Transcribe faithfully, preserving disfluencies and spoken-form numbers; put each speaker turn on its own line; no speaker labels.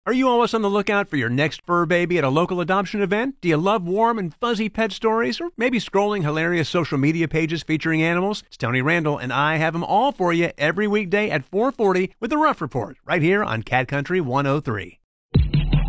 Are you always on the lookout for your next fur baby at a local adoption event? Do you love warm and fuzzy pet stories? Or maybe scrolling hilarious social media pages featuring animals? It's Tony Randall, and I have them all for you every weekday at four forty with the Rough Report, right here on Cat Country one oh three.